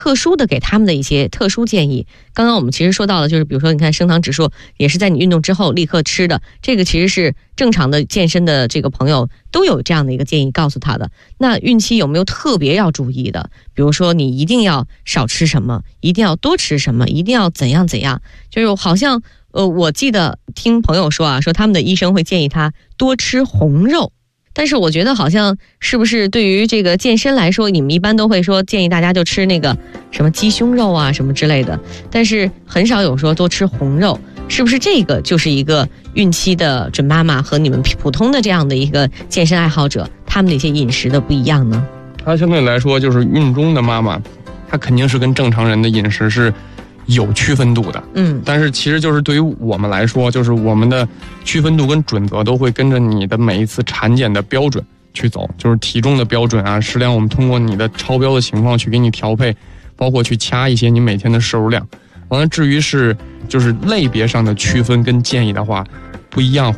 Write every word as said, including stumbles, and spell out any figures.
特殊的给他们的一些特殊建议。刚刚我们其实说到了，就是比如说你看升糖指数也是在你运动之后立刻吃的，这个其实是正常的健身的这个朋友都有这样的一个建议告诉他的。那孕期有没有特别要注意的？比如说你一定要少吃什么，一定要多吃什么，一定要怎样怎样，就是好像呃，我记得听朋友说啊，说他们的医生会建议他多吃红肉。但是我觉得好像是不是对于这个健身来说，你们一般都会说建议大家就吃那个什么鸡胸肉啊什么之类的，但是很少有说多吃红肉，是不是这个就是一个孕期的准妈妈和你们普通的这样的一个健身爱好者他们的一些饮食的不一样呢？ 它相对来说就是孕中的妈妈，她肯定是跟正常人的饮食是有区分度的， 嗯， 但是其实就是对于我们来说，就是我们的区分度跟准则都会跟着你的每一次产检的标准去走，就是体重的标准啊，适量我们通过你的超标的情况去给你调配，包括去掐一些你每天的摄入量。完了，至于是就是类别上的区分跟建议的话不一样，